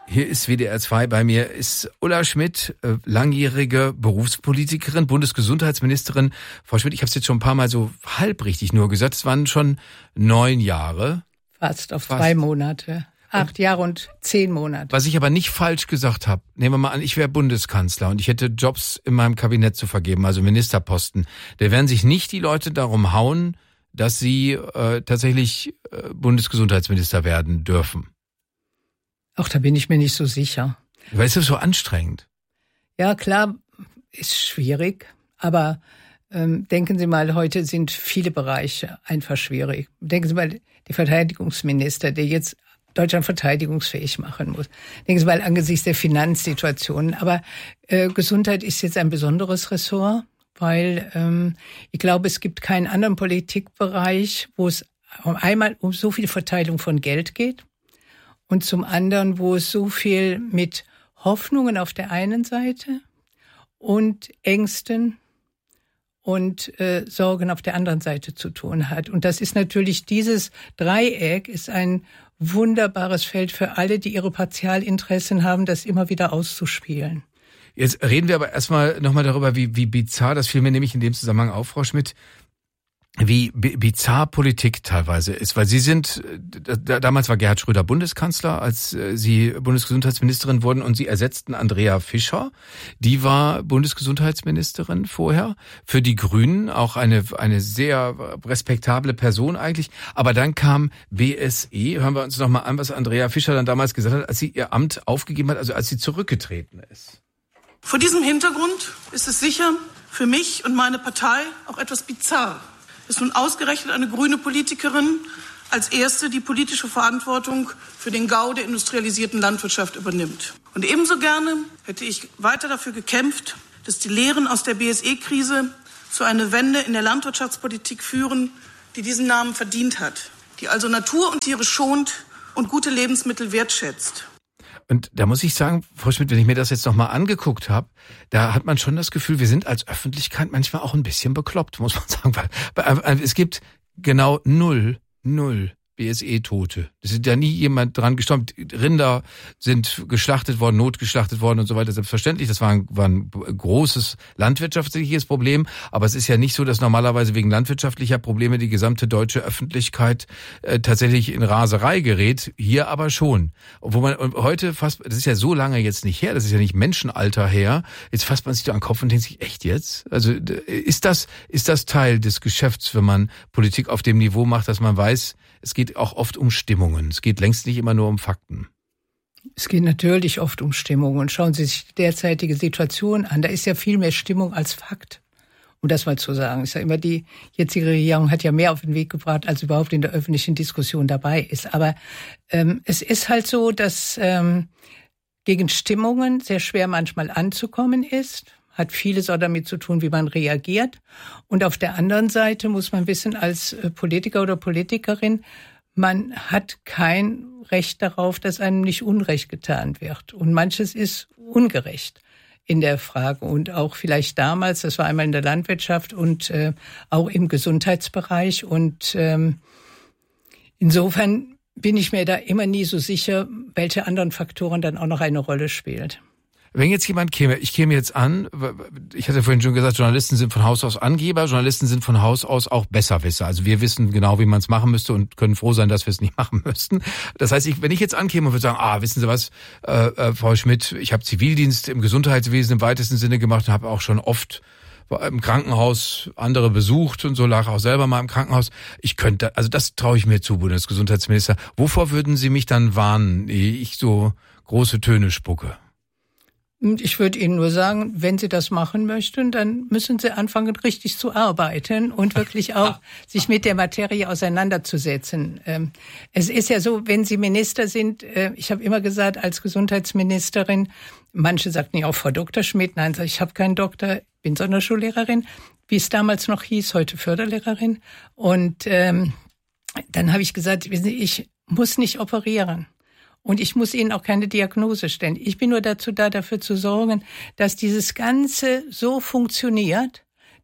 Hier ist WDR 2, bei mir ist Ulla Schmidt, langjährige Berufspolitikerin, Bundesgesundheitsministerin. Frau Schmidt, ich habe es jetzt schon ein paar Mal so halbrichtig nur gesagt, es waren schon 9 Jahre. Fast 3 Monate. 8 Jahre und 10 Monate. Was ich aber nicht falsch gesagt habe, nehmen wir mal an, ich wäre Bundeskanzler und ich hätte Jobs in meinem Kabinett zu vergeben, also Ministerposten. Da werden sich nicht die Leute darum hauen, dass sie tatsächlich Bundesgesundheitsminister werden dürfen. Auch da bin ich mir nicht so sicher. Weil es ist so anstrengend. Ja, klar, ist schwierig. Aber denken Sie mal, heute sind viele Bereiche einfach schwierig. Denken Sie mal, der Verteidigungsminister, der jetzt Deutschland verteidigungsfähig machen muss. Denken Sie mal angesichts der Finanzsituationen. Aber Gesundheit ist jetzt ein besonderes Ressort, weil ich glaube, es gibt keinen anderen Politikbereich, wo es einmal um so viel Verteilung von Geld geht. Und zum anderen, wo es so viel mit Hoffnungen auf der einen Seite und Ängsten und Sorgen auf der anderen Seite zu tun hat. Und das ist natürlich, dieses Dreieck ist ein wunderbares Feld für alle, die ihre Partialinteressen haben, das immer wieder auszuspielen. Jetzt reden wir aber erstmal nochmal darüber, wie bizarr, das fiel mir nämlich in dem Zusammenhang auf, Frau Schmidt, wie bizarr Politik teilweise ist, weil Sie sind, damals war Gerhard Schröder Bundeskanzler, als Sie Bundesgesundheitsministerin wurden und Sie ersetzten Andrea Fischer, die war Bundesgesundheitsministerin vorher, für die Grünen auch eine sehr respektable Person eigentlich, aber dann kam BSE, hören wir uns nochmal an, was Andrea Fischer dann damals gesagt hat, als sie ihr Amt aufgegeben hat, also als sie zurückgetreten ist. Vor diesem Hintergrund ist es sicher für mich und meine Partei auch etwas bizarr, dass nun ausgerechnet eine grüne Politikerin als erste die politische Verantwortung für den Gau der industrialisierten Landwirtschaft übernimmt. Und ebenso gerne hätte ich weiter dafür gekämpft, dass die Lehren aus der BSE-Krise zu einer Wende in der Landwirtschaftspolitik führen, die diesen Namen verdient hat, die also Natur und Tiere schont und gute Lebensmittel wertschätzt. Und da muss ich sagen, Frau Schmidt, wenn ich mir das jetzt nochmal angeguckt habe, da hat man schon das Gefühl, wir sind als Öffentlichkeit manchmal auch ein bisschen bekloppt, muss man sagen. Weil es gibt genau null BSE-Tote. Es ist ja nie jemand dran gestorben. Rinder sind geschlachtet worden, notgeschlachtet worden und so weiter. Selbstverständlich, das war ein großes landwirtschaftliches Problem. Aber es ist ja nicht so, dass normalerweise wegen landwirtschaftlicher Probleme die gesamte deutsche Öffentlichkeit tatsächlich in Raserei gerät. Hier aber schon. Obwohl man heute fast, das ist ja so lange jetzt nicht her, das ist ja nicht Menschenalter her. Jetzt fasst man sich da an den Kopf und denkt sich, echt jetzt? Also ist das Teil des Geschäfts, wenn man Politik auf dem Niveau macht, dass man weiß, es geht auch oft um Stimmungen. Es geht längst nicht immer nur um Fakten. Es geht natürlich oft um Stimmungen. Und schauen Sie sich die derzeitige Situation an. Da ist ja viel mehr Stimmung als Fakt. Um das mal zu sagen. Ich sage immer, die jetzige Regierung hat ja mehr auf den Weg gebracht, als überhaupt in der öffentlichen Diskussion dabei ist. Aber es ist halt so, dass gegen Stimmungen sehr schwer manchmal anzukommen ist. Hat vieles auch damit zu tun, wie man reagiert. Und auf der anderen Seite muss man wissen, als Politiker oder Politikerin, man hat kein Recht darauf, dass einem nicht Unrecht getan wird. Und manches ist ungerecht in der Frage. Und auch vielleicht damals, das war einmal in der Landwirtschaft und auch im Gesundheitsbereich. Und insofern bin ich mir da immer nie so sicher, welche anderen Faktoren dann auch noch eine Rolle spielt. Wenn jetzt jemand käme, ich käme jetzt an, ich hatte vorhin schon gesagt, Journalisten sind von Haus aus Angeber, Journalisten sind von Haus aus auch Besserwisser. Also wir wissen genau, wie man es machen müsste und können froh sein, dass wir es nicht machen müssten. Das heißt, wenn ich jetzt ankäme und würde sagen, wissen Sie was, Frau Schmidt, ich habe Zivildienst im Gesundheitswesen im weitesten Sinne gemacht und habe auch schon oft im Krankenhaus andere besucht und so, lag auch selber mal im Krankenhaus. Ich könnte, also das traue ich mir zu, Bundesgesundheitsminister. Wovor würden Sie mich dann warnen, ehe ich so große Töne spucke? Ich würde Ihnen nur sagen, wenn Sie das machen möchten, dann müssen Sie anfangen, richtig zu arbeiten und wirklich auch sich mit der Materie auseinanderzusetzen. Es ist ja so, wenn Sie Minister sind, ich habe immer gesagt, als Gesundheitsministerin, manche sagten ja auch Frau Dr. Schmidt, nein, ich habe keinen Doktor, bin Sonderschullehrerin, wie es damals noch hieß, heute Förderlehrerin. Und dann habe ich gesagt, ich muss nicht operieren. Und ich muss Ihnen auch keine Diagnose stellen. Ich bin nur dazu da, dafür zu sorgen, dass dieses Ganze so funktioniert,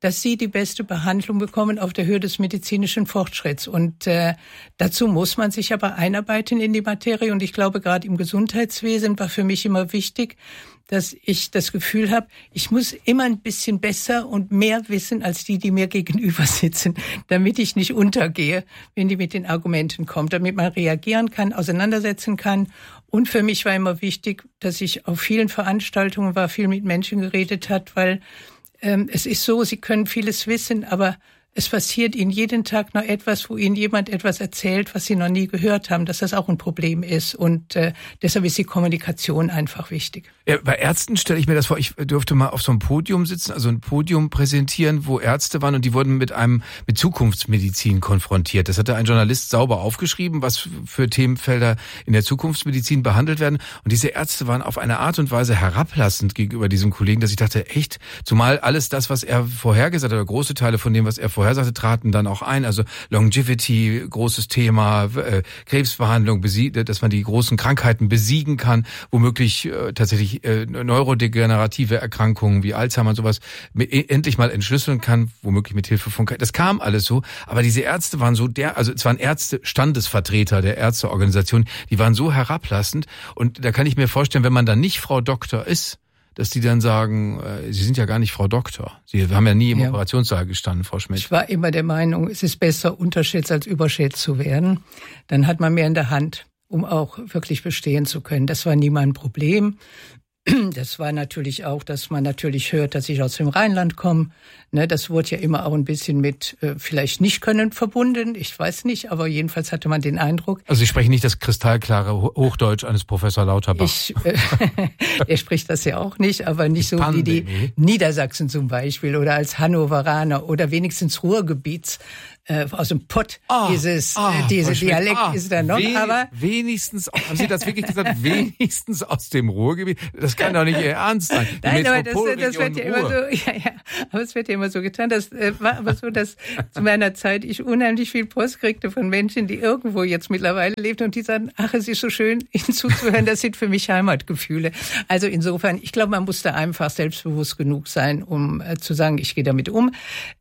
dass sie die beste Behandlung bekommen auf der Höhe des medizinischen Fortschritts. Und dazu muss man sich aber einarbeiten in die Materie. Und ich glaube, gerade im Gesundheitswesen war für mich immer wichtig, dass ich das Gefühl habe, ich muss immer ein bisschen besser und mehr wissen als die mir gegenüber sitzen, damit ich nicht untergehe, wenn die mit den Argumenten kommt, damit man reagieren kann, auseinandersetzen kann. Und für mich war immer wichtig, dass ich auf vielen Veranstaltungen war, viel mit Menschen geredet hat, weil es ist so, sie können vieles wissen, aber es passiert ihnen jeden Tag noch etwas, wo ihnen jemand etwas erzählt, was sie noch nie gehört haben, dass das auch ein Problem ist. Und deshalb ist die Kommunikation einfach wichtig. Ja, bei Ärzten stelle ich mir das vor, ich durfte mal auf so einem Podium sitzen, also ein Podium präsentieren, wo Ärzte waren und die wurden mit Zukunftsmedizin konfrontiert. Das hatte ein Journalist sauber aufgeschrieben, was für Themenfelder in der Zukunftsmedizin behandelt werden. Und diese Ärzte waren auf eine Art und Weise herablassend gegenüber diesem Kollegen, dass ich dachte, echt, zumal alles das, was er vorhergesagt hat, oder große Teile von dem, was er vorhersagte, traten dann auch ein. Also Longevity, großes Thema, Krebsbehandlung, dass man die großen Krankheiten besiegen kann, womöglich tatsächlich neurodegenerative Erkrankungen wie Alzheimer und sowas endlich mal entschlüsseln kann, womöglich mit Hilfe von das kam alles so. Aber diese Ärzte waren so es waren Ärzte, Standesvertreter der Ärzteorganisation, die waren so herablassend. Und da kann ich mir vorstellen, wenn man dann nicht Frau Doktor ist, dass die dann sagen, Sie sind ja gar nicht Frau Doktor. Sie haben ja nie im Operationssaal gestanden, Frau Schmidt. Ich war immer der Meinung, es ist besser, unterschätzt als überschätzt zu werden. Dann hat man mehr in der Hand, um auch wirklich bestehen zu können. Das war nie mein Problem. Das war natürlich auch, dass man natürlich hört, dass ich aus dem Rheinland komme. Ne, das wurde ja immer auch ein bisschen mit vielleicht nicht können verbunden. Ich weiß nicht, aber jedenfalls hatte man den Eindruck. Also Sie sprechen nicht das kristallklare Hochdeutsch eines Professor Lauterbach. Er spricht das ja auch nicht, aber nicht so wie die Niedersachsen zum Beispiel oder als Hannoveraner oder wenigstens Ruhrgebiets. Aus dem Pott, diese Dialekt ist da noch, aber... Wenigstens, haben Sie das wirklich gesagt? Wenigstens aus dem Ruhrgebiet? Das kann doch nicht Ihr Ernst sein. Nein, aber das wird ja immer so, aber es wird ja immer so getan. Das war aber so, dass zu meiner Zeit ich unheimlich viel Post kriegte von Menschen, die irgendwo jetzt mittlerweile lebten und die sagen, ach, es ist so schön, Ihnen zuzuhören, das sind für mich Heimatgefühle. Also insofern, ich glaube, man muss da einfach selbstbewusst genug sein, um zu sagen, ich gehe damit um.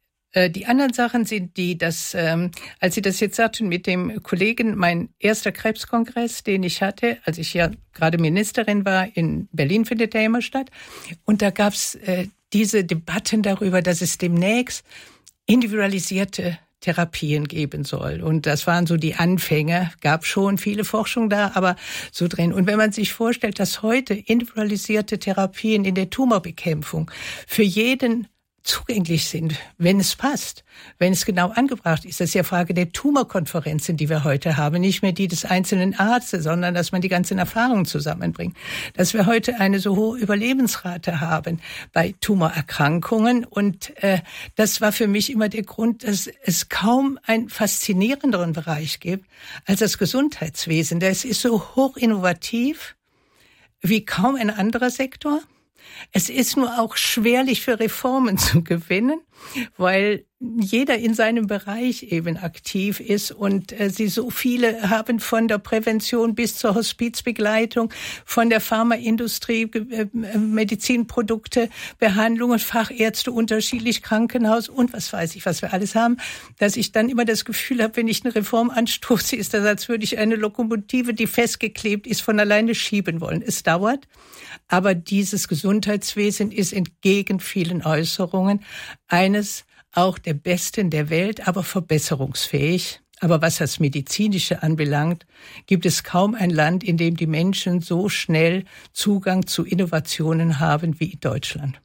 Die anderen Sachen sind die, dass, als Sie das jetzt sagten mit dem Kollegen, mein erster Krebskongress, den ich hatte, als ich ja gerade Ministerin war, in Berlin findet der immer statt. Und da gab's diese Debatten darüber, dass es demnächst individualisierte Therapien geben soll. Und das waren so die Anfänge, gab schon viele Forschung da, aber so drin. Und wenn man sich vorstellt, dass heute individualisierte Therapien in der Tumorbekämpfung für jeden zugänglich sind, wenn es passt, wenn es genau angebracht ist. Das ist ja Frage der Tumorkonferenzen, die wir heute haben, nicht mehr die des einzelnen Arztes, sondern dass man die ganzen Erfahrungen zusammenbringt. Dass wir heute eine so hohe Überlebensrate haben bei Tumorerkrankungen und das war für mich immer der Grund, dass es kaum einen faszinierenderen Bereich gibt als das Gesundheitswesen. Das ist so hoch innovativ wie kaum ein anderer Sektor. Es ist nur auch schwerlich für Reformen zu gewinnen, weil jeder in seinem Bereich eben aktiv ist und sie so viele haben von der Prävention bis zur Hospizbegleitung, von der Pharmaindustrie, Medizinprodukte, Behandlungen, Fachärzte, unterschiedlich Krankenhaus und was weiß ich, was wir alles haben, dass ich dann immer das Gefühl habe, wenn ich eine Reform anstoße, ist das, als würde ich eine Lokomotive, die festgeklebt ist, von alleine schieben wollen. Es dauert, aber dieses Gesundheitswesen ist entgegen vielen Äußerungen eines auch der Besten der Welt, aber verbesserungsfähig. Aber was das Medizinische anbelangt, gibt es kaum ein Land, in dem die Menschen so schnell Zugang zu Innovationen haben wie in Deutschland.